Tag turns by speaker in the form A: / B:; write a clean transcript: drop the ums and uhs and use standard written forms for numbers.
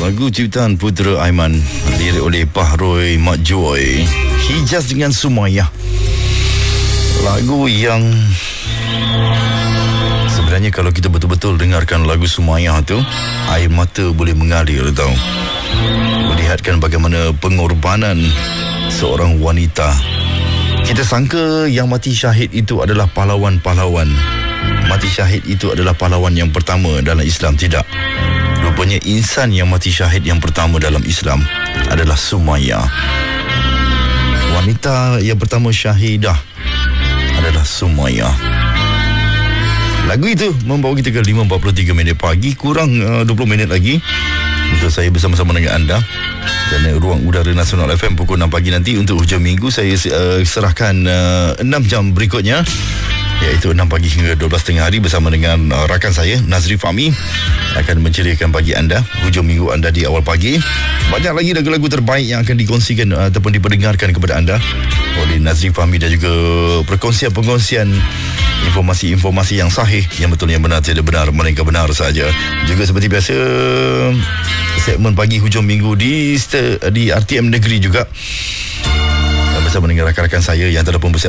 A: Lagu ciptaan Putera Aiman, lirik oleh Pahroy Mak Joy, Hijaz dengan Sumayyah. Lagu yang sebenarnya kalau kita betul-betul dengarkan lagu Sumayyah tu, air mata boleh mengalir tau. Melihatkan bagaimana pengorbanan seorang wanita. Kita sangka yang mati syahid itu adalah pahlawan-pahlawan. Mati syahid itu adalah pahlawan yang pertama dalam Islam. Tidak. Rupanya insan yang mati syahid yang pertama dalam Islam adalah Sumayyah. Wanita yang pertama syahidah adalah Sumayyah. Lagu itu membawa kita ke 5.43 pagi, kurang 20 minit lagi untuk saya bersama-sama dengan anda. Dan Ruang Udara Nasional FM pukul 6 pagi nanti untuk hujung minggu saya serahkan 6 jam berikutnya, iaitu 6 pagi hingga 12 tengah hari bersama dengan rakan saya Nazri Fahmi akan menceriakan pagi anda, hujung minggu anda di awal pagi. Banyak lagi lagu-lagu terbaik yang akan dikongsikan ataupun diperdengarkan kepada anda oleh Nazri Fahmi, dan juga perkongsian-perkongsian informasi-informasi yang sahih, yang betul, yang benar, tidak benar, mereka benar saja. Juga seperti biasa segmen pagi hujung minggu di RTM Negeri juga bersama dengan rakan-rakan saya yang telah pun bersiap